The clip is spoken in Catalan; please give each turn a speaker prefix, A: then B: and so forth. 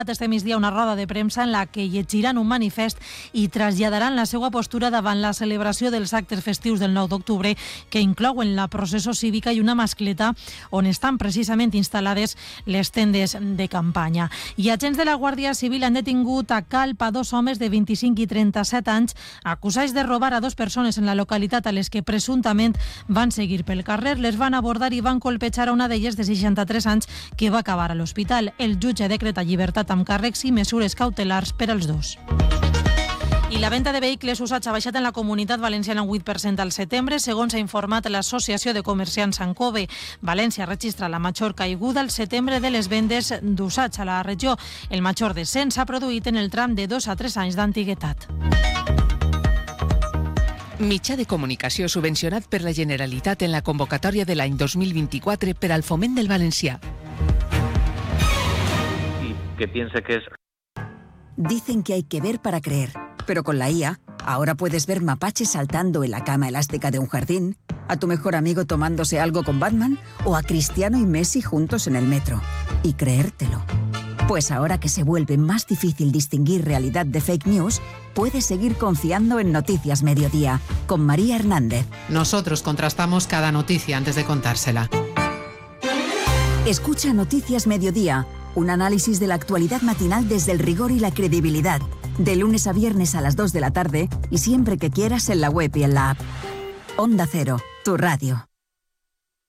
A: este migdia una roda de premsa en la que llegiran un manifest i traslladaran la seva postura davant la celebració dels actes festius del 9 d'octubre, que inclouen la processó cívica i una mascleta on estan precisament instal·lades les tendes de campanya. I agents de la Guàrdia Civil han detingut a Calp a 2 homes de 25 i 37 anys acusats de robar a 2 persones en la localitat a les que presumptament van seguir pel carrer. Les van abordar i van colpejar a una d'elles de 63 anys que va acabar a l'hospital. El jutge decreta llibertat amb càrrecs i mesures cautelars per als dos. I la venda de vehicles usats ha baixat en la Comunitat Valenciana un 8% al setembre, segons ha informat l'Associació de Comerciants Sancove. València registra la major caiguda al setembre de les vendes d'usats a la regió. El major descens s'ha produït en el tram de 2 a 3 anys d'antiguitat.
B: Mitjà de comunicació subvencionat per la Generalitat en la convocatòria de l'any 2024 per al foment del valencià.
C: Que piense que es...
D: Dicen que hay que ver para creer, pero con la IA, ahora puedes ver mapaches saltando en la cama elástica de un jardín, a tu mejor amigo tomándose algo con Batman o a Cristiano y Messi juntos en el metro. Y creértelo. Pues ahora que se vuelve más difícil distinguir realidad de fake news, puedes seguir confiando en Noticias Mediodía, con María Hernández.
E: Nosotros contrastamos cada noticia antes de contársela.
D: Escucha Noticias Mediodía, un análisis de la actualidad matinal desde el rigor y la credibilidad, de lunes a viernes a las 2 de la tarde y siempre que quieras en la web y en la app. Onda Cero, tu radio.